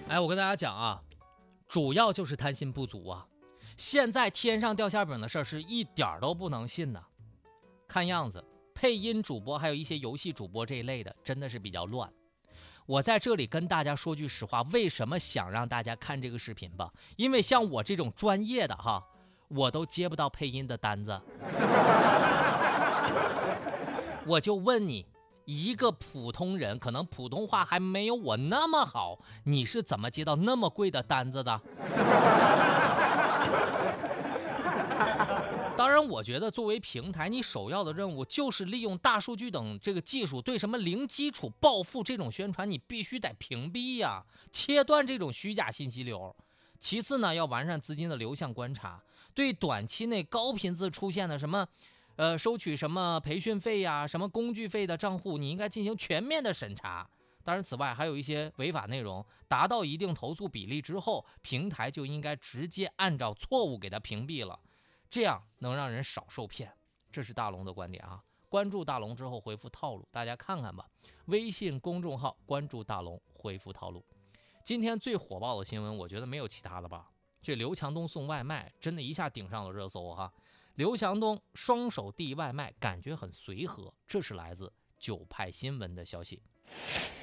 哎，我跟大家讲啊，主要就是贪心不足啊。现在天上掉馅饼的事儿是一点都不能信呐。看样子配音主播还有一些游戏主播这一类的真的是比较乱。我在这里跟大家说句实话，为什么想让大家看这个视频吧？因为像我这种专业的哈，我都接不到配音的单子。我就问你，一个普通人可能普通话还没有我那么好，你是怎么接到那么贵的单子的？当然，我觉得作为平台，你首要的任务就是利用大数据等这个技术，对什么零基础暴富这种宣传，你必须得屏蔽呀，切断这种虚假信息流。其次呢，要完善资金的流向观察，对短期内高频次出现的什么，收取什么培训费呀、什么工具费的账户，你应该进行全面的审查。当然，此外还有一些违法内容，达到一定投诉比例之后，平台就应该直接按照错误给它屏蔽了。这样能让人少受骗，这是大龙的观点啊。关注大龙之后回复套路，大家看看吧。微信公众号关注大龙，回复套路。今天最火爆的新闻，我觉得没有其他的吧。这刘强东送外卖，真的一下顶上了热搜哈。刘强东双手递外卖，感觉很随和，这是来自九派新闻的消息。